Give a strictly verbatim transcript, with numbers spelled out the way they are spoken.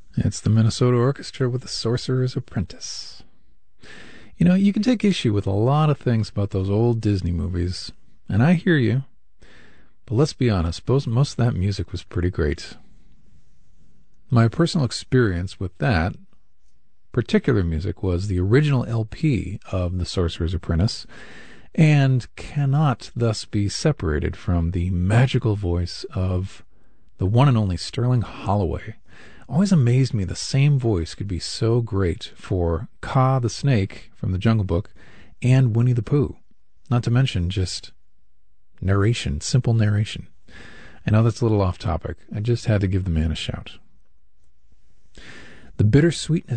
It's the Minnesota Orchestra with The Sorcerer's Apprentice. You know, you can take issue with a lot of things about those old Disney movies, and I hear you. But let's be honest, most of that music was pretty great. My personal experience with that particular music was the original L P of The Sorcerer's Apprentice, and cannot thus be separated from the magical voice of the one and only Sterling Holloway. Always amazed me the same voice could be so great for Kaa the Snake from the Jungle Book and Winnie the Pooh. Not to mention just narration, simple narration. I know that's a little off topic. I just had to give the man a shout. The bittersweetness